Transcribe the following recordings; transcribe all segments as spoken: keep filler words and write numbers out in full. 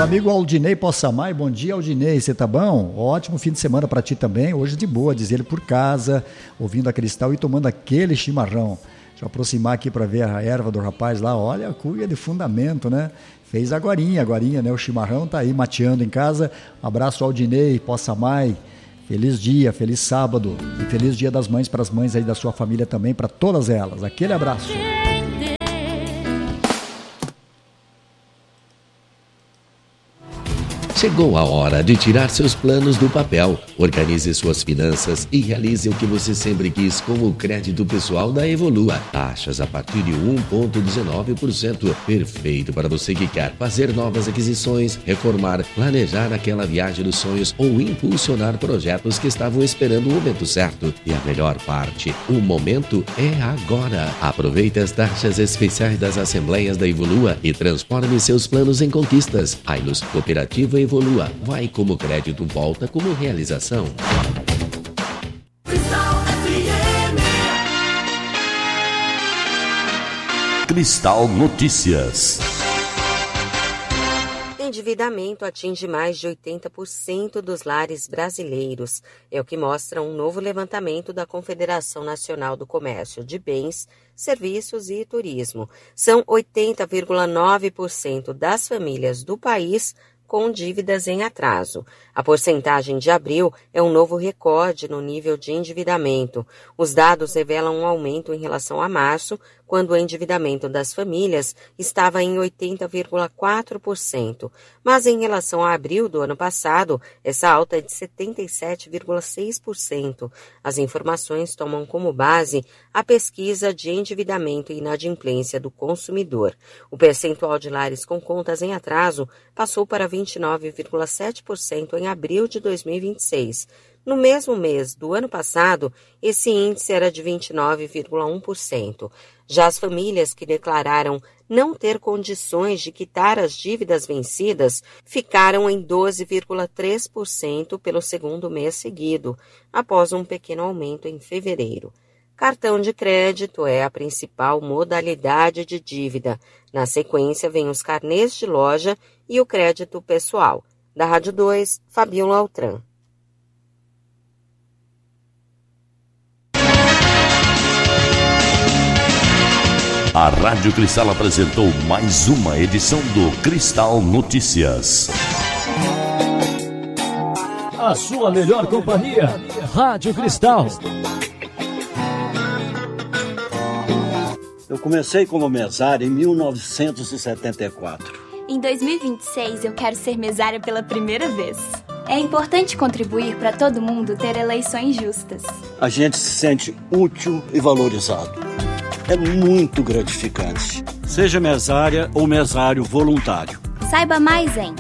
Meu amigo Aldinei Possamay, bom dia, Aldinei, você tá bom? Ótimo fim de semana para ti também, hoje de boa, diz ele, por casa, ouvindo a Cristal e tomando aquele chimarrão. Deixa eu aproximar aqui para ver a erva do rapaz lá, olha a cuia de fundamento, né? Fez agorinha, agorinha, né? O chimarrão tá aí mateando em casa. Um abraço ao Aldinei Possamay, feliz dia, feliz sábado e feliz dia das mães para as mães aí da sua família também, para todas elas. Aquele abraço. Chegou a hora de tirar seus planos do papel. Organize suas finanças e realize o que você sempre quis com o crédito pessoal da Evolua. Taxas a partir de um vírgula dezenove por cento. Perfeito para você que quer fazer novas aquisições, reformar, planejar aquela viagem dos sonhos ou impulsionar projetos que estavam esperando o momento certo. E a melhor parte, o momento é agora. Aproveite as taxas especiais das assembleias da Evolua e transforme seus planos em conquistas. Ainus Cooperativa Evolua. Evolua, vai como crédito, volta como realização. Cristal F M. Cristal Notícias. Endividamento atinge mais de oitenta por cento dos lares brasileiros. É o que mostra um novo levantamento da Confederação Nacional do Comércio de Bens, Serviços e Turismo. São oitenta vírgula nove por cento das famílias do país com dívidas em atraso. A porcentagem de abril é um novo recorde no nível de endividamento. Os dados revelam um aumento em relação a março, quando o endividamento das famílias estava em oitenta vírgula quatro por cento. Mas em relação a abril do ano passado, essa alta é de setenta e sete vírgula seis por cento. As informações tomam como base a pesquisa de endividamento e inadimplência do consumidor. O percentual de lares com contas em atraso passou para vinte e nove vírgula sete por cento em abril de dois mil e vinte e seis. No mesmo mês do ano passado, esse índice era de vinte e nove vírgula um por cento. Já as famílias que declararam não ter condições de quitar as dívidas vencidas ficaram em doze vírgula três por cento pelo segundo mês seguido, após um pequeno aumento em fevereiro. Cartão de crédito é a principal modalidade de dívida. Na sequência, vem os carnês de loja e o crédito pessoal. Da Rádio dois, Fabiola Altran. A Rádio Cristal apresentou mais uma edição do Cristal Notícias. A sua melhor companhia, Rádio Cristal. Eu comecei como mesário em mil novecentos e setenta e quatro. Em dois mil e vinte e seis, eu quero ser mesária pela primeira vez. É importante contribuir para todo mundo ter eleições justas. A gente se sente útil e valorizado. É muito gratificante. Seja mesária ou mesário voluntário. Saiba mais em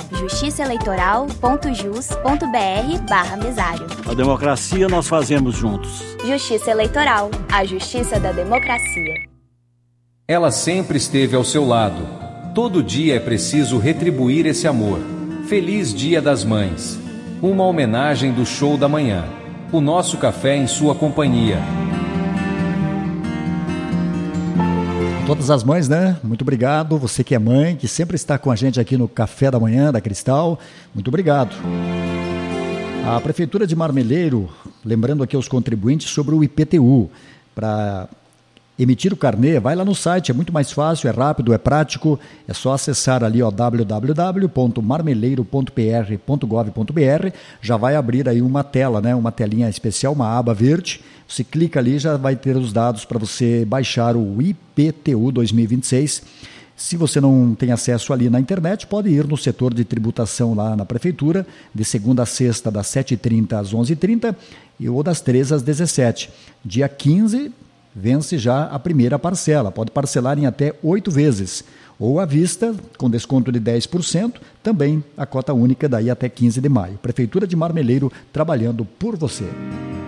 justiçaeleitoral.jus.br barra mesário. A democracia nós fazemos juntos. Justiça Eleitoral, a justiça da democracia. Ela sempre esteve ao seu lado. Todo dia é preciso retribuir esse amor. Feliz Dia das Mães. Uma homenagem do Show da Manhã. O nosso café em sua companhia. Todas as mães, né? Muito obrigado. Você que é mãe, que sempre está com a gente aqui no Café da Manhã da Cristal. Muito obrigado. A Prefeitura de Marmeleiro, lembrando aqui aos contribuintes sobre o I P T U. Para emitir o carnê, vai lá no site, é muito mais fácil, é rápido, é prático. É só acessar ali, ó, w w w ponto marmeleiro ponto p r ponto gov ponto b r. Já vai abrir aí uma tela, né? Uma telinha especial, uma aba verde. Você clica ali, já vai ter os dados para você baixar o I P T U dois mil e vinte e seis. Se você não tem acesso ali na internet, pode ir no setor de tributação lá na Prefeitura, de segunda a sexta, das sete e trinta às onze e trinta, e ou das treze às dezessete. Dia quinze, vence já a primeira parcela. Pode parcelar em até oito vezes. Ou à vista, com desconto de dez por cento, também a cota única daí até quinze de maio. Prefeitura de Marmeleiro, trabalhando por você.